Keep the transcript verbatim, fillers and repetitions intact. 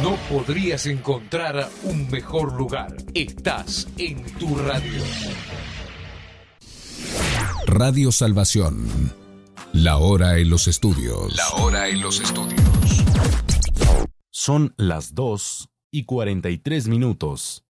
No podrías encontrar un mejor lugar. Estás en tu radio. Radio Salvación. La hora en los estudios. La hora en los estudios. Son las dos y cuarenta y tres minutos.